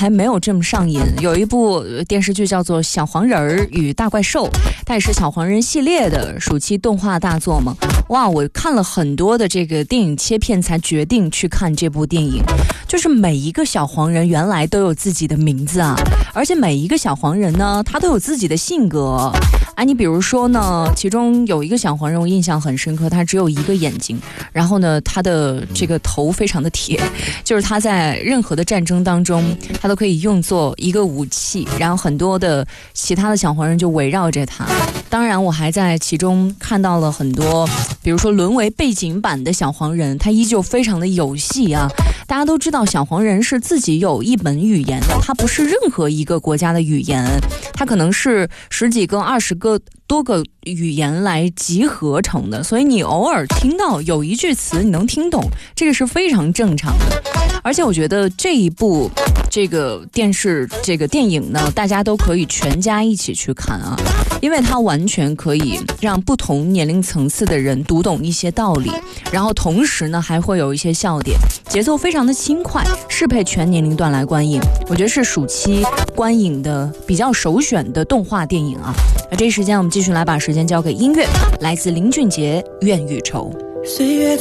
还没有这么上瘾。有一部电视剧叫做《小黄人儿与大怪兽》，它也是小黄人系列的暑期动画大作嘛。哇，我看了很多的这个电影切片才决定去看这部电影。就是每一个小黄人原来都有自己的名字啊，而且每一个小黄人呢，他都有自己的性格。你比如说呢，其中有一个小黄人我印象很深刻，他只有一个眼睛，然后呢他的这个头非常的铁，就是他在任何的战争当中他都可以用作一个武器，然后很多的其他的小黄人就围绕着他。当然我还在其中看到了很多，比如说沦为背景板的小黄人，他依旧非常的有戏啊。大家都知道小黄人是自己有一门语言的，它不是任何一个国家的语言，它可能是10几个20个多个语言来集合成的，所以你偶尔听到有一句词你能听懂，这个是非常正常的。而且我觉得这一部这个电影呢，大家都可以全家一起去看啊，因为它完全可以让不同年龄层次的人读懂一些道理，然后同时呢还会有一些笑点，节奏非常的轻快，适配全年龄段来观影。我觉得是暑期观影的比较首选的动画电影啊。这一时间我们继续来把时间交给音乐，来自林俊杰《愿与愁》。 岁月